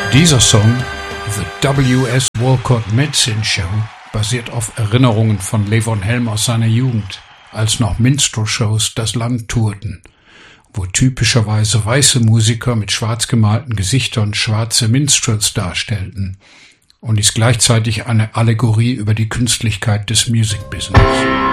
Dieser Song, The W.S. Walcott Medicine Show, basiert auf Erinnerungen von Levon Helm aus seiner Jugend, als noch Minstrel-Shows das Land tourten, wo typischerweise weiße Musiker mit schwarz gemalten Gesichtern schwarze Minstrels darstellten, und ist gleichzeitig eine Allegorie über die Künstlichkeit des Music Business.